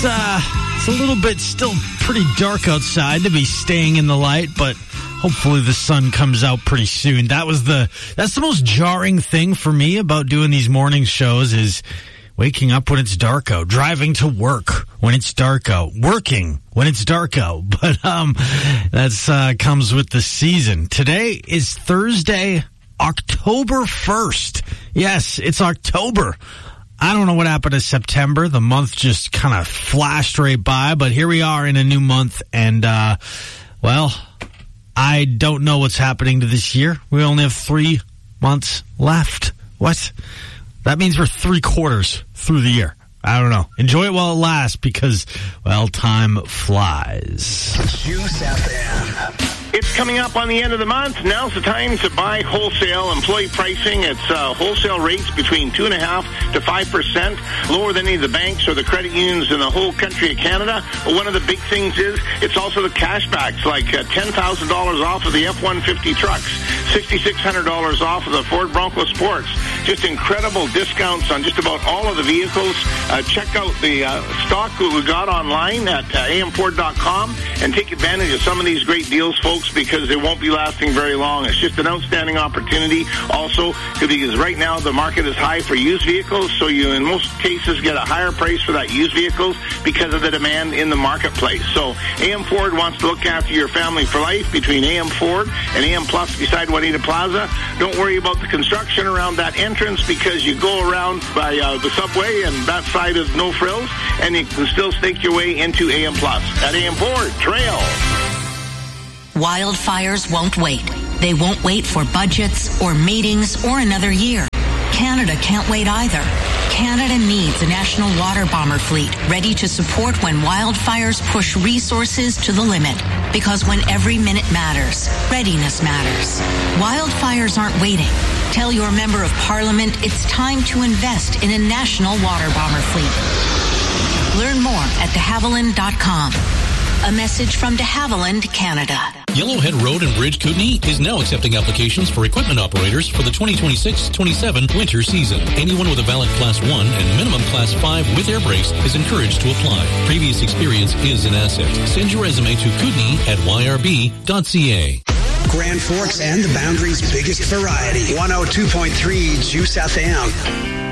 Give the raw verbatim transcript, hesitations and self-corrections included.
Uh, it's a little bit still pretty dark outside to be staying in the light, but hopefully the sun comes out pretty soon. That was the, that's the most jarring thing for me about doing these morning shows is waking up when it's dark out, driving to work when it's dark out, working when it's dark out. But, um, that's, uh, comes with the season. Today is Thursday, October first. Yes, it's October. I don't know what happened to September. The month just kind of flashed right by, but here we are in a new month, and, uh, well, I don't know what's happening to this year. We only have three months left. What? That means we're three quarters through the year. I don't know. Enjoy it while it lasts because, well, time flies. Juice F M. It's coming up on the end of the month. Now's the time to buy wholesale employee pricing. It's uh, wholesale rates between two and a half to five percent, lower than any of the banks or the credit unions in the whole country of Canada. But one of the big things is it's also the cashbacks, like uh, ten thousand dollars off of the F one fifty trucks, six thousand six hundred dollars off of the Ford Bronco Sports. Just incredible discounts on just about all of the vehicles. Uh, check out the uh, stock we got online at uh, a m ford dot com and take advantage of some of these great deals, folks, because they won't be lasting very long. It's just an outstanding opportunity also because right now the market is high for used vehicles, so you in most cases get a higher price for that used vehicles because of the demand in the marketplace. So A M Ford wants to look after your family for life between A M Ford and A M Plus beside Juanita Plaza. Don't worry about the construction around that entrance because you go around by uh, the subway and that side is no frills, and you can still snake your way into A M Plus at A M Ford Trail. Wildfires won't wait. They won't wait for budgets or meetings or another year. Canada can't wait either. Canada needs a national water bomber fleet ready to support when wildfires push resources to the limit. Because when every minute matters, readiness matters. Wildfires aren't waiting. Tell your member of parliament it's time to invest in a national water bomber fleet. Learn more at de havilland dot com. A message from de Havilland, Canada. Yellowhead Road and Bridge Kootenay is now accepting applications for equipment operators for the twenty twenty-six twenty-seven winter season. Anyone with a valid Class one and minimum Class five with air brakes is encouraged to apply. Previous experience is an asset. Send your resume to Kootenay at y r b dot c a. Grand Forks and the Boundary's biggest variety. one oh two point three Juice F M.